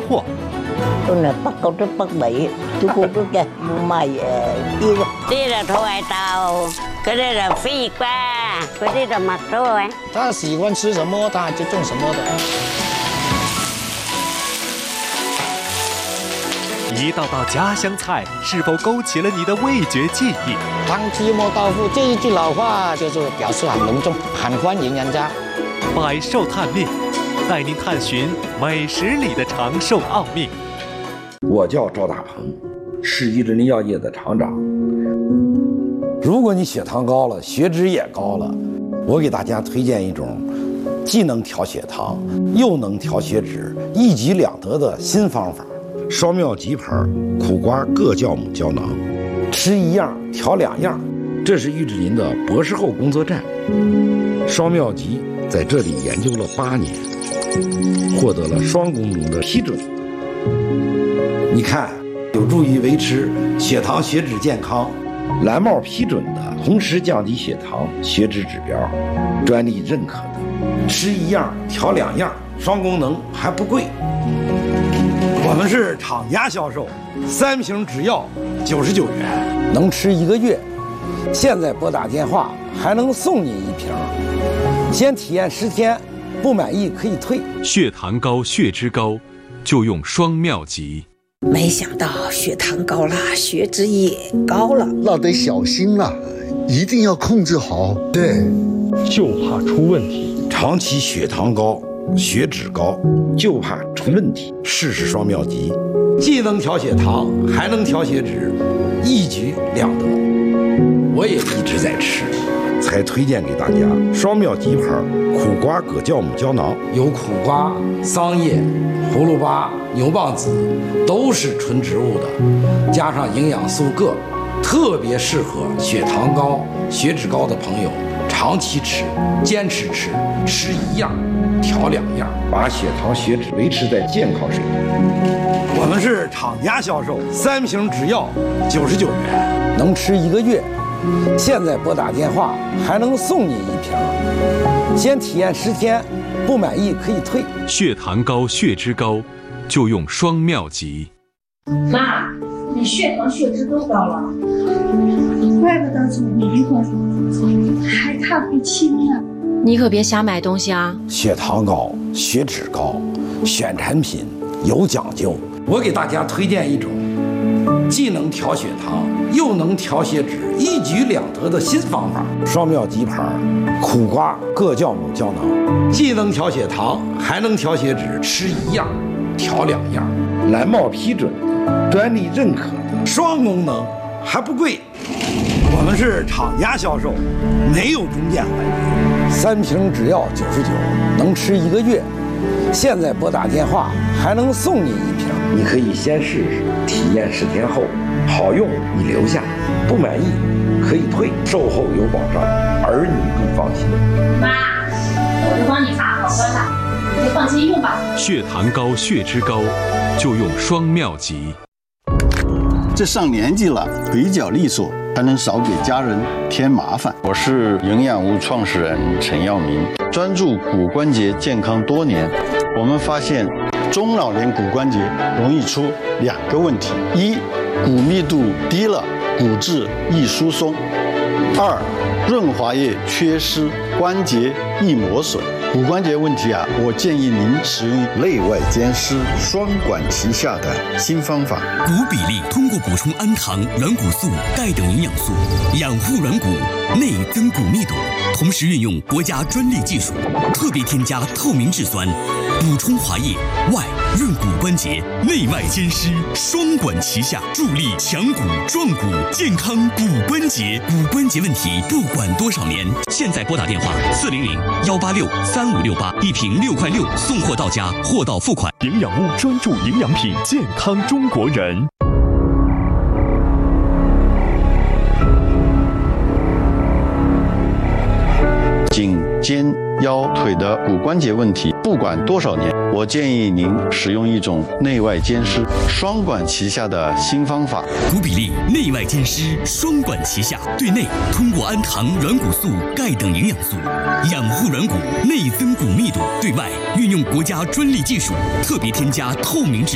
货。 那北高这北美，就过这个不买这了头爱豆，这了飞瓜，这了马豆哎。 他喜欢吃什么，他就种什么的。 一道道家乡菜是否勾起了你的味觉记忆？ 汤鸡摸豆腐这一句老话就是表示很隆重，很欢迎人家。 百寿探秘，带您探寻美食里的长寿奥秘。 我叫赵大鹏，是玉林药业的厂长。如果你血糖高了，血脂也高了，我给大家推荐一种既能调血糖又能调血脂，一举两得的新方法。双妙吉牌苦瓜各酵母胶囊，吃一样调两样，这是玉志林的博士后工作站。双妙吉在这里研究了8年，获得了双功能的批准。你看，有助于维持血糖血脂健康，蓝帽批准的，同时降低血糖血脂指标，专利认可的，吃一样调两样，双功能还不贵。我们是厂家销售，3瓶只要99元，能吃1个月。现在拨打电话还能送你1瓶，先体验10天，不满意可以退。 血糖高、血脂高，就用双妙吉。 没想到血糖高了，血脂也高了， 那得小心了，一定要控制好。 对， 就怕出问题。 长期血糖高、血脂高，就怕出问题。试试双妙吉，既能调血糖，还能调血脂，一举两得。我也一直在吃，才推荐给大家双妙吉牌苦瓜葛酵母胶囊，有苦瓜、桑叶、葫芦巴、牛蒡子，都是纯植物的，加上营养素铬，特别适合血糖高、血脂高的朋友长期吃，坚持吃，吃一样调两样，把血糖血脂维持在健康水平。我们是厂家销售，3瓶只要99元，能吃1个月。现在拨打电话还能送你1瓶，先体验10天，不满意可以退。 血糖高、血脂高，就用双妙吉。 妈，你血糖血脂都高了，怪不得总迷糊，还看不清呢。 你可别瞎买东西啊！ 血糖高、血脂高，选产品有讲究。我给大家推荐一种既能调血糖又能调血脂，一举两得的新方法。双妙吉牌苦瓜各酵母胶囊，既能调血糖还能调血脂，吃一样调两样，蓝帽批准的，专利认可的，双功能还不贵。我们是厂家销售，没有中间环节，3瓶只要99，能吃1个月。现在拨打电话还能送你1瓶，你可以先试试，体验10天后好用你留下，不满意可以退，售后有保障，儿女更放心。 妈，我都帮你查好了，你就放心用吧。 血糖高、血脂高，就用双妙吉。 这上年纪了，腿脚利索，才能少给家人添麻烦。 我是营养屋创始人陈耀明，专注骨关节健康多年。我们发现中老年骨关节容易出2个问题：一，骨密度低了，骨质易疏松；二，润滑液缺失，关节易磨损。骨关节问题啊，我建议您使用内外兼施、双管齐下的新方法。 骨比例通过补充氨糖、软骨素、钙等营养素，养护软骨，内增骨密度，同时运用国家专利技术，特别添加透明质酸，补充滑液，外润骨关节，内外兼施，双管齐下，助力强骨壮骨，健康骨关节。骨关节问题不管多少年，现在拨打电话400-186-3568，一瓶6块6，送货到家，货到付款。 营养屋专注营养品，健康中国人。 颈、肩、腰、腿的骨关节问题，不管多少年，我建议您使用一种内外兼施、双管齐下的新方法。 骨比例内外兼施，双管齐下，对内通过氨糖、软骨素、钙等营养素养护软骨，内增骨密度；对外运用国家专利技术，特别添加透明质